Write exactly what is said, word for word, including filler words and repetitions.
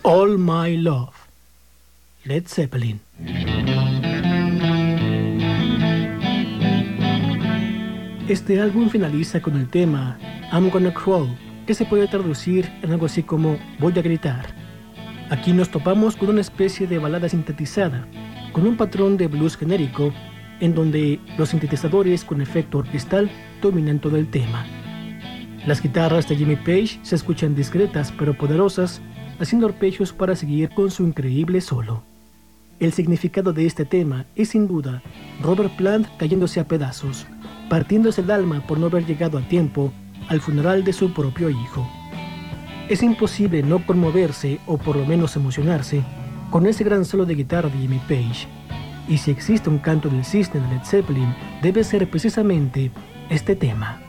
All My Love, Led Zeppelin. Este álbum finaliza con el tema I'm Gonna Crawl, que se puede traducir en algo así como Voy a gritar. Aquí nos topamos con una especie de balada sintetizada, con un patrón de blues genérico, en donde los sintetizadores con efecto orquestal dominan todo el tema. Las guitarras de Jimmy Page se escuchan discretas pero poderosas, haciendo arpegios para seguir con su increíble solo. El significado de este tema es sin duda Robert Plant cayéndose a pedazos, partiéndose el alma por no haber llegado a tiempo al funeral de su propio hijo. Es imposible no conmoverse o por lo menos emocionarse con ese gran solo de guitarra de Jimmy Page. Y si existe un canto del cisne de Led Zeppelin, debe ser precisamente este tema.